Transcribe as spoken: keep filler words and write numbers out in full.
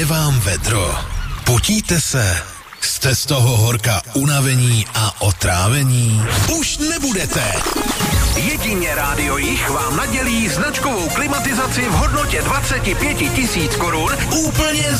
je vám vedro. Potíte se? Jste z toho horka unavení a otrávení? Už nebudete! Jedině Rádio Jich vám nadělí značkovou klimatizaci v hodnotě dvacet pět tisíc korun Úplně